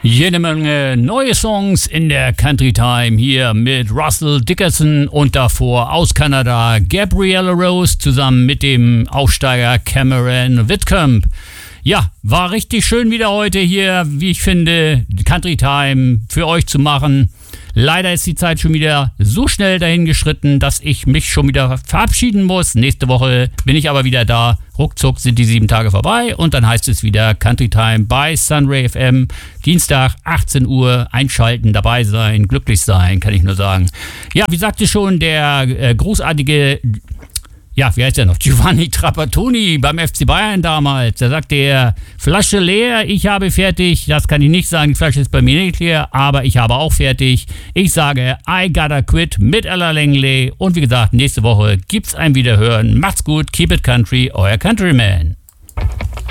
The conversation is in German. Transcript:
Jede Menge neue Songs in der Country Time hier mit Russell Dickerson und davor aus Kanada Gabriella Rose zusammen mit dem Aufsteiger Cameron Whitcomb. Ja, war richtig schön wieder heute hier, wie ich finde, Country Time für euch zu machen. Leider ist die Zeit schon wieder so schnell dahin geschritten, dass ich mich schon wieder verabschieden muss. Nächste Woche bin ich aber wieder da. Ruckzuck sind die 7 Tage vorbei und dann heißt es wieder Country Time bei Sunray FM. Dienstag, 18 Uhr, einschalten, dabei sein, glücklich sein, kann ich nur sagen. Ja, wie sagte schon der großartige... Ja, wie heißt der noch? Giovanni Trapattoni beim FC Bayern damals. Da sagte er, Flasche leer, ich habe fertig. Das kann ich nicht sagen, die Flasche ist bei mir nicht leer, aber ich habe auch fertig. Ich sage, I gotta quit mit Ella Langley. Und wie gesagt, nächste Woche gibt's ein Wiederhören. Macht's gut, keep it country, euer Countryman.